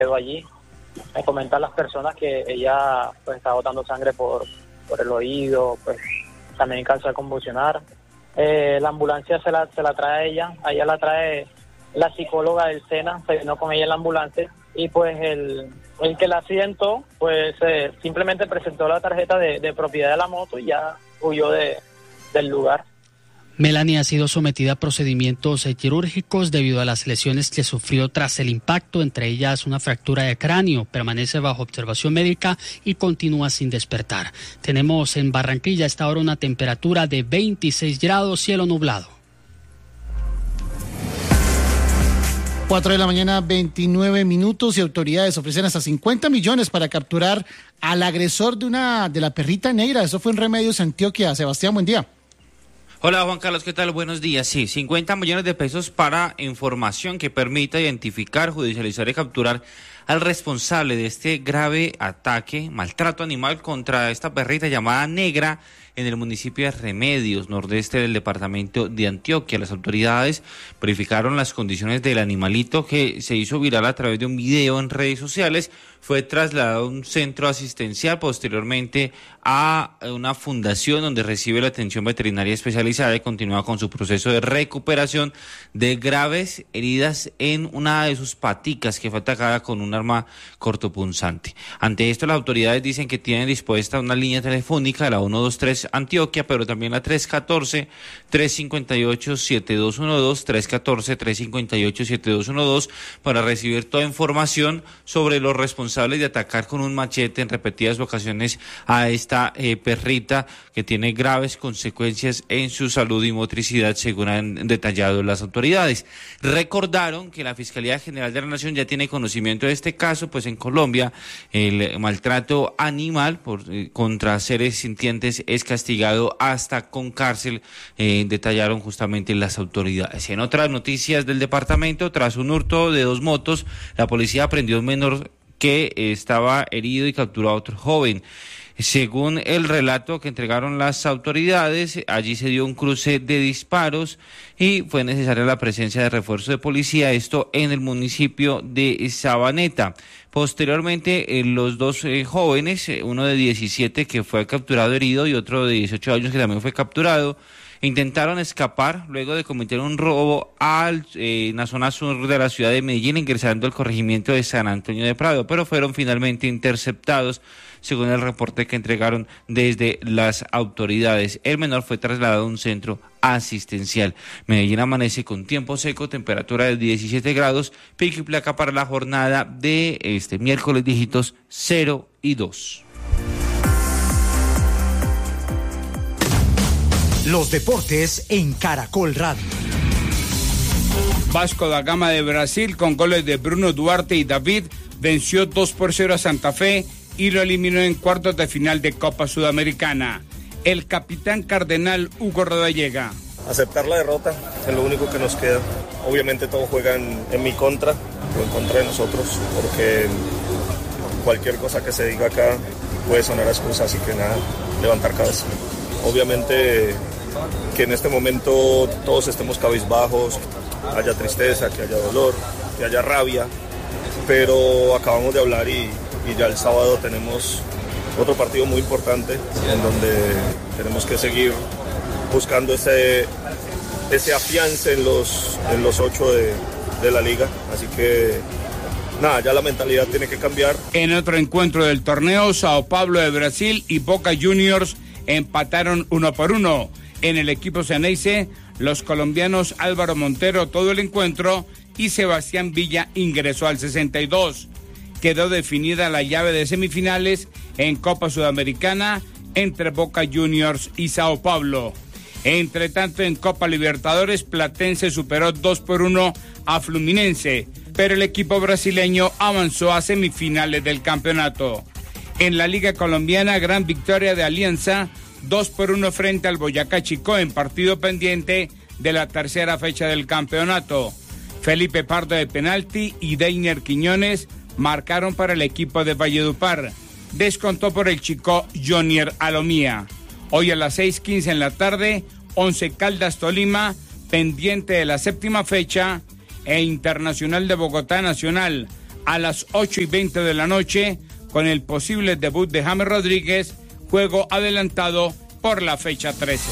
quedó allí. Me comentan las personas que ella pues está botando sangre por el oído, pues también causó a convulsionar. La ambulancia se la trae a ella la trae la psicóloga del SENA, se vino con ella en la ambulancia y pues el que la accidentó pues simplemente presentó la tarjeta de propiedad de la moto y ya huyó del lugar. Melanie ha sido sometida a procedimientos quirúrgicos debido a las lesiones que sufrió tras el impacto, entre ellas una fractura de cráneo. Permanece bajo observación médica y continúa sin despertar. Tenemos en Barranquilla a esta hora una temperatura de 26 grados, cielo nublado. 4 de la mañana, 29 minutos, y autoridades ofrecen hasta 50 millones para capturar al agresor de la perrita negra. Eso fue en Remedios, Antioquia. Sebastián, buen día. Hola Juan Carlos, ¿qué tal? Buenos días. Sí, 50 millones de pesos para información que permita identificar, judicializar y capturar al responsable de este grave ataque, maltrato animal contra esta perrita llamada Negra en el municipio de Remedios, nordeste del departamento de Antioquia. Las autoridades verificaron las condiciones del animalito, que se hizo viral a través de un video en redes sociales. Fue trasladado a un centro asistencial, posteriormente a una fundación donde recibe la atención veterinaria especializada y continúa con su proceso de recuperación de graves heridas en una de sus paticas, que fue atacada con un arma cortopunzante. Ante esto, las autoridades dicen que tienen dispuesta una línea telefónica, la 123 Antioquia, pero también la 314-358-7212, 314-358-7212, para recibir toda información sobre los responsables de atacar con un machete en repetidas ocasiones a esta perrita, que tiene graves consecuencias en su salud y motricidad, según han detallado las autoridades. Recordaron que la Fiscalía General de la Nación ya tiene conocimiento de este caso, pues en Colombia el maltrato animal contra seres sintientes es castigado hasta con cárcel, detallaron justamente las autoridades. En otras noticias del departamento, tras un hurto de 2 motos, la policía aprendió a un menor que estaba herido y capturó a otro joven. Según el relato que entregaron las autoridades, allí se dio un cruce de disparos y fue necesaria la presencia de refuerzo de policía, esto en el municipio de Sabaneta. Posteriormente, los 2 jóvenes, uno de 17 que fue capturado herido y otro de 18 años que también fue capturado, intentaron escapar luego de cometer un robo en la zona sur de la ciudad de Medellín, ingresando al corregimiento de San Antonio de Prado, pero fueron finalmente interceptados, según el reporte que entregaron desde las autoridades. El menor fue trasladado a un centro asistencial. Medellín amanece con tiempo seco, temperatura de 17 grados, pico y placa para la jornada de este miércoles, dígitos 0 y 2. Los deportes en Caracol Radio. Vasco da Gama de Brasil, con goles de Bruno Duarte y David, venció 2-0 a Santa Fe y lo eliminó en cuartos de final de Copa Sudamericana. El capitán cardenal Hugo Rodallega. Aceptar la derrota es lo único que nos queda. Obviamente todos juegan en mi contra o en contra de nosotros, porque cualquier cosa que se diga acá puede sonar a excusa, así que nada, levantar cabeza. Obviamente que en este momento todos estemos cabizbajos, haya tristeza, que haya dolor, que haya rabia, pero acabamos de hablar y ya el sábado tenemos otro partido muy importante en donde tenemos que seguir buscando ese afiance en los 8 de la liga, así que nada, ya la mentalidad tiene que cambiar. En otro encuentro del torneo, Sao Paulo de Brasil y Boca Juniors empataron 1-1. En el equipo Ceneice, los colombianos Álvaro Montero todo el encuentro y Sebastián Villa ingresó al 62. Quedó definida la llave de semifinales en Copa Sudamericana entre Boca Juniors y Sao Paulo. Entre tanto, en Copa Libertadores, Platense superó 2-1 a Fluminense, pero el equipo brasileño avanzó a semifinales del campeonato. En la Liga Colombiana, gran victoria de Alianza, 2-1 frente al Boyacá Chicó en partido pendiente de la tercera fecha del campeonato. Felipe Pardo de penalti y Deiner Quiñones marcaron para el equipo de Valledupar. Descontó por el Chicó Jonier Alomía. Hoy a las 6:15 en la tarde, Once Caldas Tolima, pendiente de la séptima fecha, e Internacional de Bogotá Nacional. a las 8:20 de la noche, con el posible debut de James Rodríguez, juego adelantado por la fecha 13.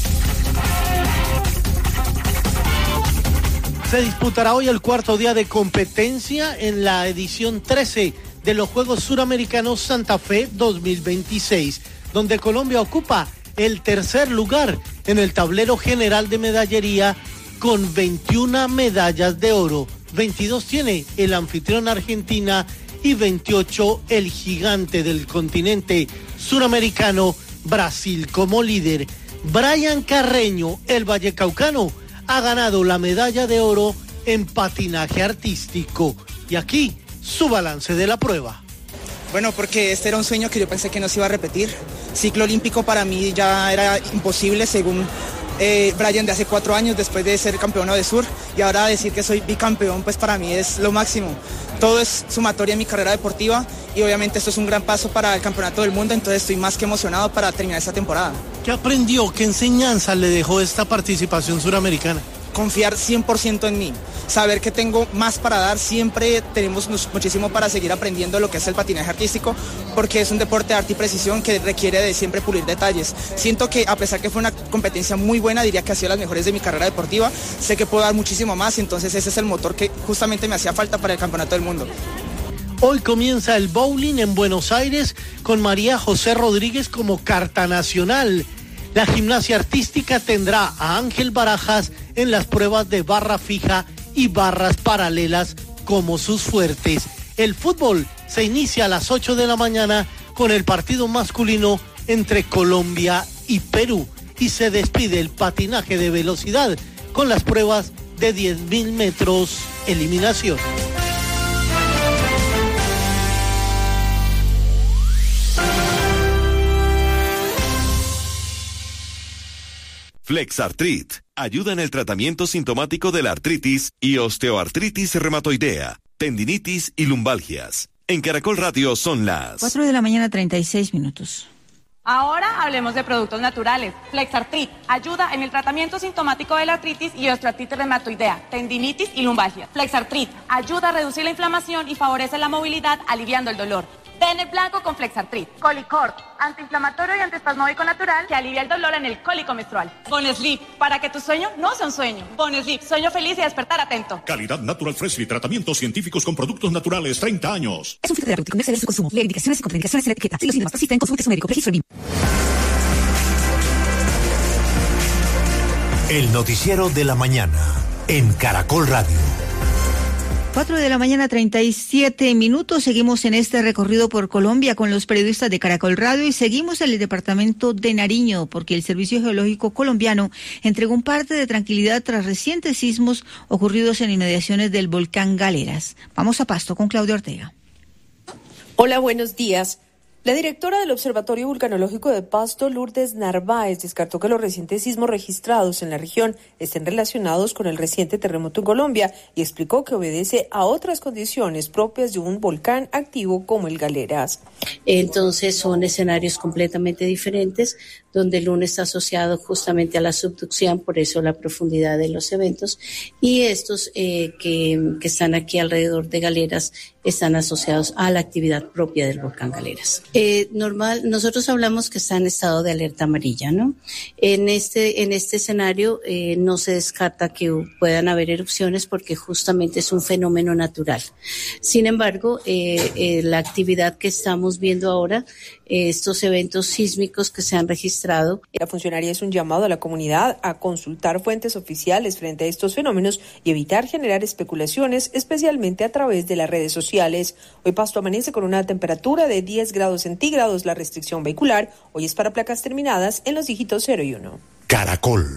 Se disputará hoy el cuarto día de competencia en la edición 13 de los Juegos Suramericanos Santa Fe 2026, donde Colombia ocupa el tercer lugar en el tablero general de medallería con 21 medallas de oro. 22 tiene el anfitrión Argentina y 28 el gigante del continente suramericano, Brasil, como líder. Brian Carreño, el vallecaucano, ha ganado la medalla de oro en patinaje artístico. Y aquí su balance de la prueba. Bueno, porque este era un sueño que yo pensé que no se iba a repetir. Ciclo olímpico para mí ya era imposible, según Brian, de hace 4 años, después de ser campeón de Sur, y ahora decir que soy bicampeón, pues para mí es lo máximo. Todo es sumatoria en mi carrera deportiva y obviamente esto es un gran paso para el campeonato del mundo, entonces estoy más que emocionado para terminar esta temporada. ¿Qué aprendió? ¿Qué enseñanza le dejó esta participación suramericana? Confiar 100% en mí, saber que tengo más para dar, siempre tenemos muchísimo para seguir aprendiendo lo que es el patinaje artístico, porque es un deporte de arte y precisión que requiere de siempre pulir detalles. Siento que a pesar que fue una competencia muy buena, diría que ha sido las mejores de mi carrera deportiva, sé que puedo dar muchísimo más, y entonces ese es el motor que justamente me hacía falta para el Campeonato del Mundo. Hoy comienza el bowling en Buenos Aires con María José Rodríguez como carta nacional. La gimnasia artística tendrá a Ángel Barajas en las pruebas de barra fija y barras paralelas como sus fuertes. El fútbol se inicia a las 8 de la mañana con el partido masculino entre Colombia y Perú. Y se despide el patinaje de velocidad con las pruebas de 10.000 metros eliminación. Flexartrit ayuda en el tratamiento sintomático de la artritis y osteoartritis reumatoidea, tendinitis y lumbalgias. En Caracol Radio son las 4 de la mañana, 36 minutos. Ahora hablemos de productos naturales. Flexartrit ayuda en el tratamiento sintomático de la artritis y osteoartritis reumatoidea, tendinitis y lumbalgia. Flexartrit ayuda a reducir la inflamación y favorece la movilidad, aliviando el dolor. Den el blanco con Flexartrit. Colicort, antiinflamatorio y antiespasmódico natural que alivia el dolor en el cólico menstrual. Bonesleep, para que tu sueño no sea un sueño. Bonesleep, sueño feliz y despertar atento. Calidad Natural Freshly, tratamientos científicos con productos naturales, 30 años. Es un filtro terapéutico, no exceder su consumo. Lee indicaciones y contraindicaciones en la etiqueta. Si los síntomas persisten, consulte su médico. Registro BIM. El noticiero de la mañana en Caracol Radio. 4 de la mañana, 37 minutos. Seguimos en este recorrido por Colombia con los periodistas de Caracol Radio y seguimos en el departamento de Nariño porque el Servicio Geológico Colombiano entregó un parte de tranquilidad tras recientes sismos ocurridos en inmediaciones del volcán Galeras. Vamos a Pasto con Claudia Ortega. Hola, buenos días. La directora del Observatorio Vulcanológico de Pasto, Lourdes Narváez, descartó que los recientes sismos registrados en la región estén relacionados con el reciente terremoto en Colombia y explicó que obedece a otras condiciones propias de un volcán activo como el Galeras. Entonces son escenarios completamente diferentes, donde el uno está asociado justamente a la subducción, por eso la profundidad de los eventos, y estos que están aquí alrededor de Galeras están asociados a la actividad propia del volcán Galeras. Nosotros hablamos que está en estado de alerta amarilla, ¿no? En este escenario no se descarta que puedan haber erupciones porque justamente es un fenómeno natural. Sin embargo, la actividad que estamos viendo ahora, estos eventos sísmicos que se han registrado. La funcionaria es un llamado a la comunidad a consultar fuentes oficiales frente a estos fenómenos y evitar generar especulaciones, especialmente a través de las redes sociales. Hoy Pasto amanece con una temperatura de 10 grados centígrados. La restricción vehicular hoy es para placas terminadas en los dígitos 0 y 1. Caracol.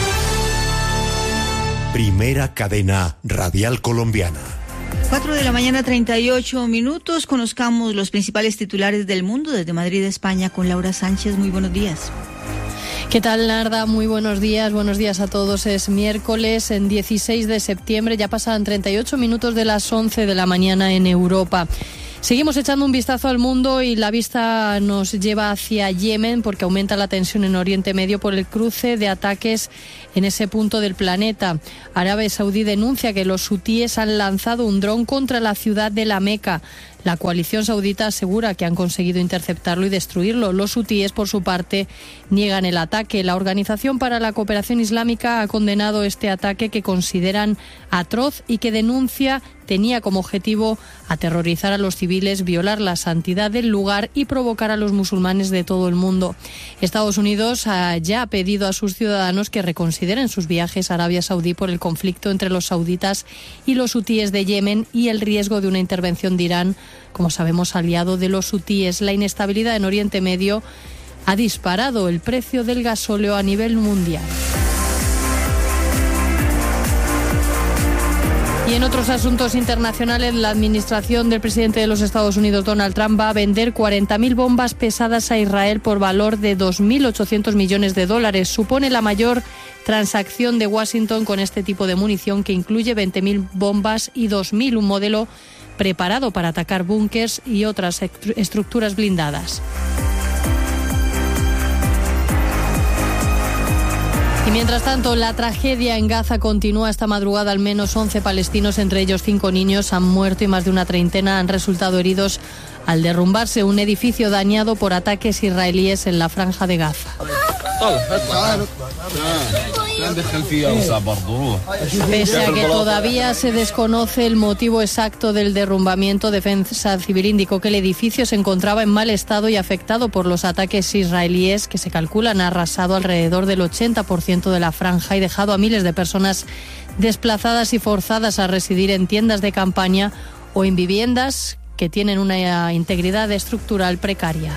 Primera cadena radial colombiana. 4 de la mañana, 38 minutos. Conozcamos los principales titulares del mundo desde Madrid, España, con Laura Sánchez. Muy buenos días. ¿Qué tal, Narda? Muy buenos días a todos. Es miércoles, en 16 de septiembre, ya pasan 38 minutos de las 11 de la mañana en Europa. Seguimos echando un vistazo al mundo y la vista nos lleva hacia Yemen porque aumenta la tensión en Oriente Medio por el cruce de ataques en ese punto del planeta. Arabia Saudí denuncia que los hutíes han lanzado un dron contra la ciudad de La Meca. La coalición saudita asegura que han conseguido interceptarlo y destruirlo. Los hutíes, por su parte, niegan el ataque. La Organización para la Cooperación Islámica ha condenado este ataque que consideran atroz y que denuncia tenía como objetivo aterrorizar a los civiles, violar la santidad del lugar y provocar a los musulmanes de todo el mundo. Estados Unidos ya ha pedido a sus ciudadanos que reconsideren sus viajes a Arabia Saudí por el conflicto entre los sauditas y los hutíes de Yemen y el riesgo de una intervención de Irán, como sabemos, aliado de los hutíes. La inestabilidad en Oriente Medio ha disparado el precio del gasóleo a nivel mundial. Y en otros asuntos internacionales, la administración del presidente de los Estados Unidos, Donald Trump, va a vender 40.000 bombas pesadas a Israel por valor de 2.800 millones de dólares. Supone la mayor transacción de Washington con este tipo de munición, que incluye 20.000 bombas y 2.000, un modelo preparado para atacar búnkers y otras estructuras blindadas. Y mientras tanto, la tragedia en Gaza continúa. Esta madrugada al menos 11 palestinos, entre ellos 5 niños, han muerto y más de una treintena han resultado heridos al derrumbarse un edificio dañado por ataques israelíes en la franja de Gaza. Pese a que todavía se desconoce el motivo exacto del derrumbamiento, Defensa Civil indicó que el edificio se encontraba en mal estado y afectado por los ataques israelíes, que se calculan han arrasado alrededor del 80% de la franja y dejado a miles de personas desplazadas y forzadas a residir en tiendas de campaña o en viviendas que tienen una integridad estructural precaria.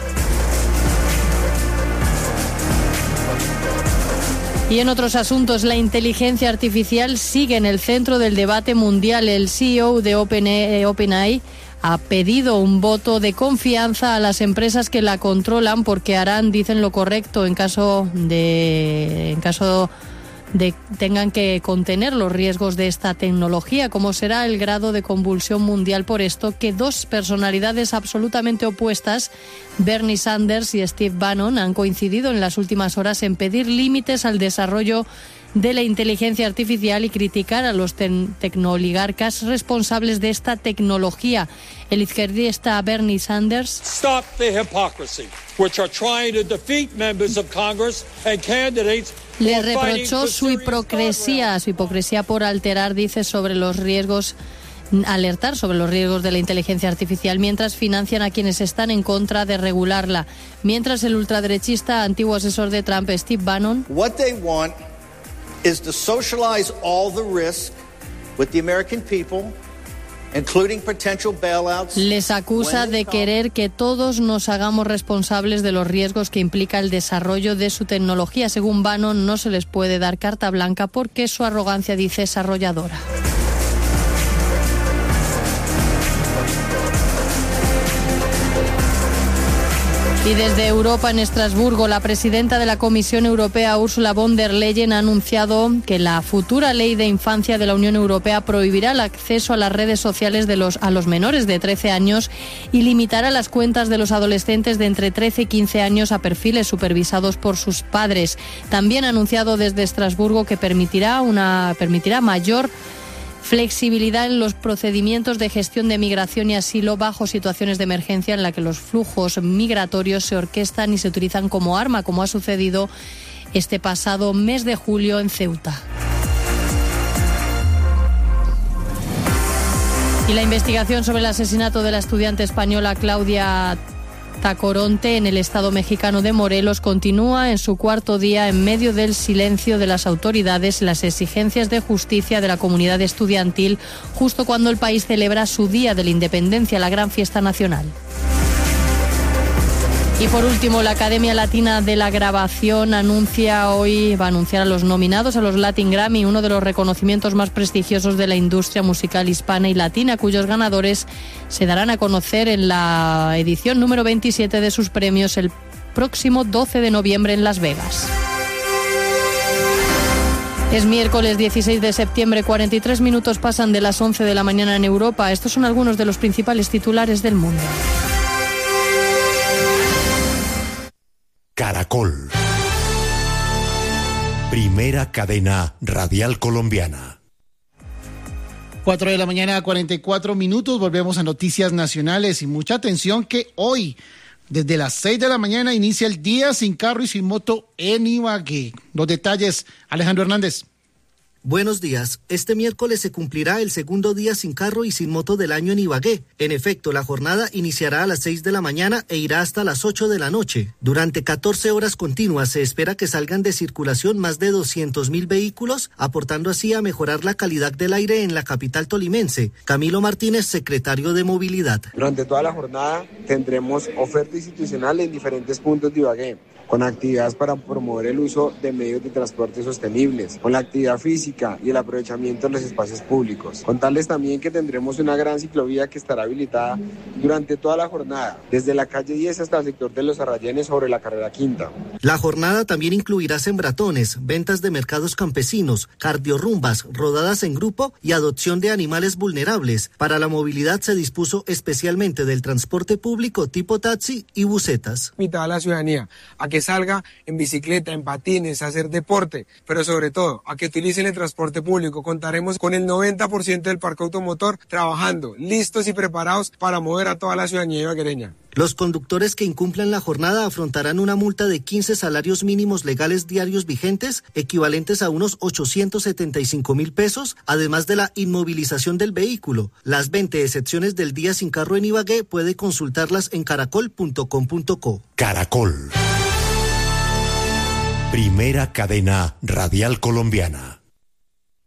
Y en otros asuntos, la inteligencia artificial sigue en el centro del debate mundial. El CEO de OpenAI ha pedido un voto de confianza a las empresas que la controlan porque harán, dicen, lo correcto en caso de tengan que contener los riesgos de esta tecnología. Como será el grado de convulsión mundial por esto que dos personalidades absolutamente opuestas, Bernie Sanders y Steve Bannon, han coincidido en las últimas horas en pedir límites al desarrollo de la inteligencia artificial y criticar a los tecnooligarcas responsables de esta tecnología. El izquierdista Bernie Sanders Stop the hypocrisy, which are trying to defeat members of Congress and candidates. Le reprochó su hipocresía por alterar, dice, alertar sobre los riesgos de la inteligencia artificial mientras financian a quienes están en contra de regularla. Mientras el ultraderechista, antiguo asesor de Trump, Steve Bannon, What they want is to socialize all the risk with the American people, including potential bailouts. Les acusa de querer que todos nos hagamos responsables de los riesgos que implica el desarrollo de su tecnología. Según Bannon, no se les puede dar carta blanca porque su arrogancia, dice, es arrolladora. Y desde Europa, en Estrasburgo, la presidenta de la Comisión Europea, Ursula von der Leyen, ha anunciado que la futura ley de infancia de la Unión Europea prohibirá el acceso a las redes sociales a los menores de 13 años y limitará las cuentas de los adolescentes de entre 13 y 15 años a perfiles supervisados por sus padres. También ha anunciado desde Estrasburgo que permitirá mayor flexibilidad en los procedimientos de gestión de migración y asilo bajo situaciones de emergencia en la que los flujos migratorios se orquestan y se utilizan como arma, como ha sucedido este pasado mes de julio en Ceuta. Y la investigación sobre el asesinato de la estudiante española Claudia Tacoronte en el estado mexicano de Morelos continúa en su cuarto día en medio del silencio de las autoridades, las exigencias de justicia de la comunidad estudiantil, justo cuando el país celebra su Día de la Independencia, la gran fiesta nacional. Y por último, la Academia Latina de la Grabación va a anunciar a los nominados a los Latin Grammy, uno de los reconocimientos más prestigiosos de la industria musical hispana y latina, cuyos ganadores se darán a conocer en la edición número 27 de sus premios el próximo 12 de noviembre en Las Vegas. Es miércoles 16 de septiembre, 43 minutos pasan de las 11 de la mañana en Europa. Estos son algunos de los principales titulares del mundo. Caracol. Primera cadena radial colombiana. 4 de la mañana, 44 minutos. Volvemos a noticias nacionales y mucha atención que hoy, desde las 6 de la mañana, inicia el Día Sin Carro y Sin Moto en Ibagué. Los detalles, Alejandro Hernández. Buenos días. Este miércoles se cumplirá el segundo día sin carro y sin moto del año en Ibagué. En efecto, la jornada iniciará a las 6 de la mañana e irá hasta las 8 de la noche. Durante 14 horas continuas se espera que salgan de circulación más de 200.000 vehículos, aportando así a mejorar la calidad del aire en la capital tolimense. Camilo Martínez, secretario de Movilidad. Durante toda la jornada tendremos oferta institucional en diferentes puntos de Ibagué, con actividades para promover el uso de medios de transporte sostenibles, con la actividad física y el aprovechamiento de los espacios públicos. Contarles también que tendremos una gran ciclovía que estará habilitada durante toda la jornada, desde la calle 10 hasta el sector de los Arrayenes sobre la carrera quinta. La jornada también incluirá sembratones, ventas de mercados campesinos, cardiorrumbas, rodadas en grupo y adopción de animales vulnerables. Para la movilidad se dispuso especialmente del transporte público tipo taxi y busetas. Invita a la ciudadanía a que salga en bicicleta, en patines, a hacer deporte, pero sobre todo a que utilicen el transporte público. Contaremos con el 90% del parque automotor trabajando, listos y preparados para mover a toda la ciudadanía ibaguereña. Los conductores que incumplan la jornada afrontarán una multa de 15 salarios mínimos legales diarios vigentes, equivalentes a unos 875.000 pesos, además de la inmovilización del vehículo. Las 20 excepciones del día sin carro en Ibagué puede consultarlas en caracol.com.co. Caracol. Primera cadena radial colombiana.